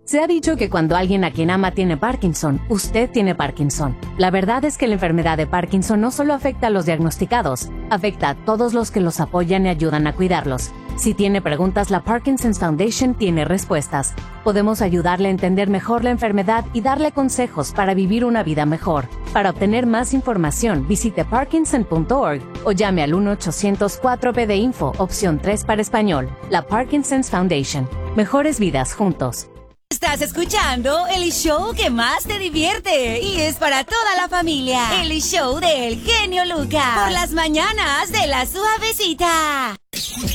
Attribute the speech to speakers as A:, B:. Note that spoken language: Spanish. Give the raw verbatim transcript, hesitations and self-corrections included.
A: Se ha dicho que cuando alguien a quien ama tiene Parkinson, usted tiene Parkinson. La verdad es que la enfermedad de Parkinson no solo afecta a los diagnosticados, afecta a todos los que los apoyan y ayudan a cuidarlos. Si tiene preguntas, la Parkinson's Foundation tiene respuestas. Podemos ayudarle a entender mejor la enfermedad y darle consejos para vivir una vida mejor. Para obtener más información, visite parkinson punto org o llame al uno ochocientos cuatro P de Info, opción tres para español. La Parkinson's Foundation. Mejores vidas juntos.
B: Estás escuchando el show que más te divierte y es para toda la familia. El show del genio Lucas. Por las mañanas de La Suavecita.